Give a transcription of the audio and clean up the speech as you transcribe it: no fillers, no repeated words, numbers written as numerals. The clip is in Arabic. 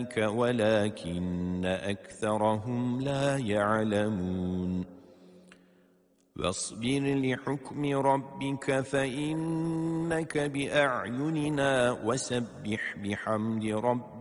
ولكن أكثرهم لا يعلمون واصبر لحكم ربك فإنك بأعيننا وسبح بحمد ربك